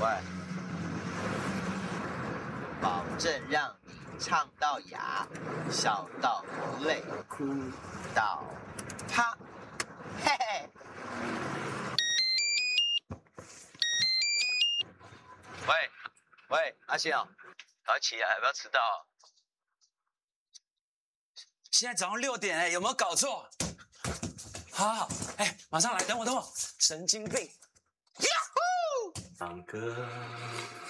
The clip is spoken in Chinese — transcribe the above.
喂，保证让你唱到哑，笑到流泪，哭到啪，嘿嘿。喂，阿信哦，赶快起来，不要迟到。 现在早上6点有没有搞错？好，马上来，等我，神经病！ 唱歌